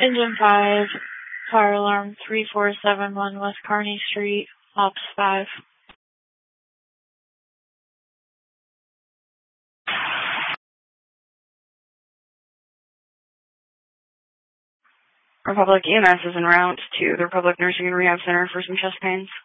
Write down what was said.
Engine 5, fire alarm 3471 West Kearney Street, Ops 5. Republic EMS is en route to the Republic Nursing and Rehab Center for some chest pains.